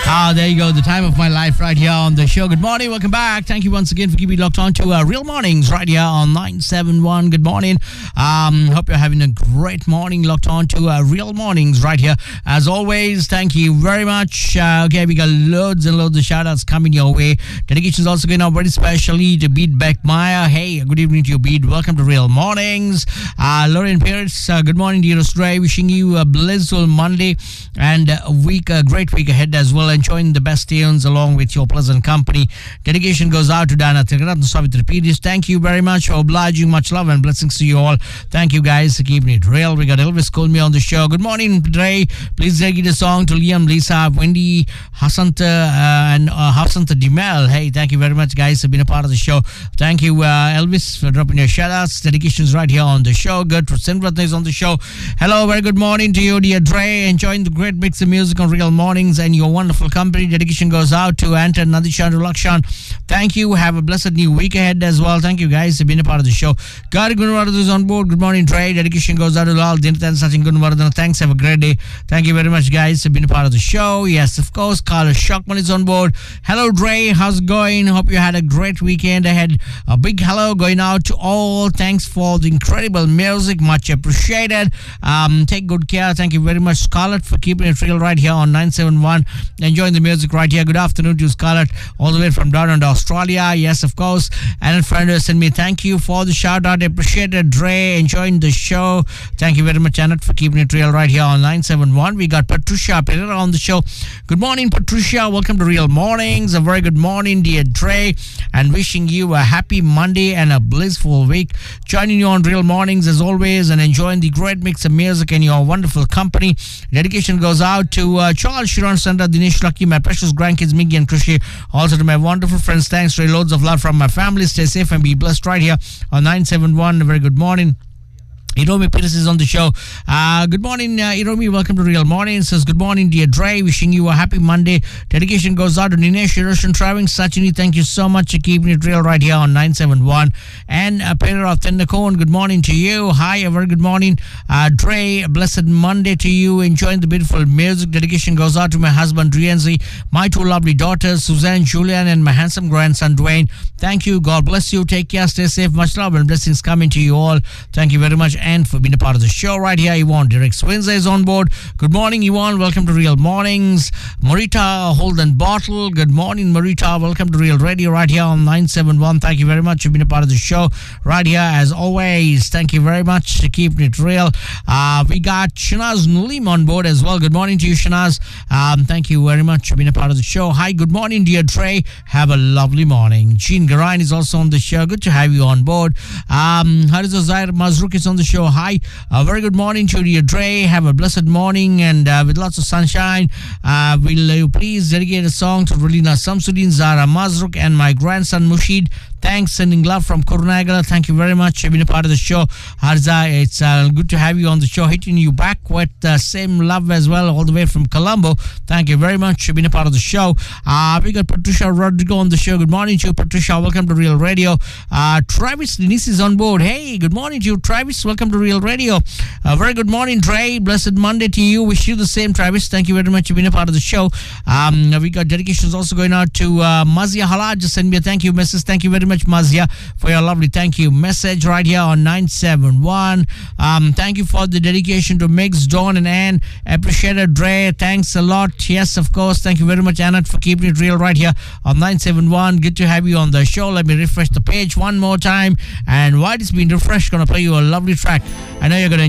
There you go. The time of my life right here on the show. Good morning. Welcome back. Thank you once again for keeping locked on to Real Mornings right here on 971. Good morning. Hope you're having a great morning locked on to Real Mornings right here. As always, thank you very much. Okay, we got loads and loads of shout outs coming your way. Dedications also going out very specially to Beat Beckmeyer. Hey, good evening to you, Beat. Welcome to Real Mornings. Lauren Pierce, good morning, dear Australia. Wishing you a blissful Monday and a great week ahead as well. Enjoying the best tunes along with your pleasant company. Dedication goes out to Dana Tirgarat and Savitri Pidis. Thank you very much for obliging. Much love and blessings to you all. Thank you guys for keeping it real. We got Elvis Colmy on the show. Good morning, Dre. Please dedicate a song to Liam, Lisa, Wendy, Hasanta, and Hasanta Dimel. Hey, thank you very much, guys, for being a part of the show. Thank you, Elvis, for dropping your shout outs. Dedications right here on the show. Good for Simratna is on the show. Hello, very good morning to you, dear Dre. Enjoying the great mix of music on Real Mornings and your wonderful company. Dedication goes out to Anton, Nadishan, Lakshan. Thank you. Have a blessed new week ahead as well. Thank you, guys, for being a part of the show. Gary Gunwardhan is on board. Good morning, Dre. Dedication goes out to Lal Dinatan Sachin Gunwardhan. Thanks. Have a great day. Thank you very much, guys, for being a part of the show. Yes, of course. Carlos Shockman is on board. Hello, Dre. How's it going? Hope you had a great weekend ahead. A big hello going out to all. Thanks for the incredible music. Much appreciated. Take good care. Thank you very much, Scarlett, for keeping it real right here on 971. Enjoying the music right here. Good afternoon to Scarlett, all the way from down under Australia. Yes, of course. And a friend who sent me thank you for the shout out. Appreciate it, Dre. Enjoying the show. Thank you very much, Janet, for keeping it real right here on 971. We got Patricia Pereira on the show. Good morning, Patricia. Welcome to Real Mornings. A very good morning, dear Dre, and wishing you a happy Monday and a blissful week. Joining you on Real Mornings as always and enjoying the great mix of music and your wonderful company. Dedication goes out to Charles, Shiran, Sandra, Dinesh, Lucky, my precious grandkids, Miggy and Krishi. Also to my wonderful friends. Thanks, Ray. Loads of love from my family. Stay safe and be blessed right here on 971. A very good morning. Iromi Peters is on the show. Good morning, Iromi. Welcome to Real Morning. Says, good morning, dear Dre. Wishing you a happy Monday. Dedication goes out to Ninesh, Russian Traveling. Sachini, thank you so much for keeping it real right here on 971. And Peter of Tendacone, good morning to you. Hi, a very good morning. Dre, a blessed Monday to you. Enjoying the beautiful music. Dedication goes out to my husband, Rienzi, my two lovely daughters, Suzanne, Julian, and my handsome grandson, Dwayne. Thank you. God bless you. Take care. Stay safe. Much love and blessings coming to you all. Thank you very much. And for being a part of the show right here, Yvonne Derek Swinza is on board. Good morning, Yvonne. Welcome to Real Mornings. Marita Holden Bottle. Good morning, Marita. Welcome to Real Radio right here on 971. Thank you very much for being a part of the show right here as always. Thank you very much for keeping it real. We got Shanaz Nulim on board as well. Good morning to you, Shanaz. Thank you very much for being a part of the show. Hi, good morning, dear Dre. Have a lovely morning. Jean Garain is also on the show. Good to have you on board. Harizo Zair Mazruk is on the show. Hi. Very good morning to you, Dre. Have a blessed morning and with lots of sunshine. Will you please dedicate a song to Relina Samsudin, Zara Mazruk, and my grandson Mushid? Thanks, sending love from Kurunagala. Thank you very much for being a part of the show. Harza, it's good to have you on the show. Hitting you back with the same love as well, all the way from Colombo. Thank you very much for being a part of the show. We got Patricia Rodrigo on the show. Good morning to you, Patricia. Welcome to Real Radio. Travis Denise is on board. Hey, good morning to you, Travis. Welcome to Real Radio. Very good morning, Dre. Blessed Monday to you. Wish you the same, Travis. Thank you very much for being a part of the show. We got dedications also going out to Mazia Halaj. Just send me a thank you message. Thank you very much, Mazia, for your lovely thank you message right here on 971. Thank you for the dedication to Mix, Dawn, and Ann. Appreciate it, Dre. Thanks a lot. Yes, of course. Thank you very much, Annette, for keeping it real right here on 971. Good to have you on the show. Let me refresh the page one more time. And while it's been refreshed, going to play you a lovely track. I know you're going to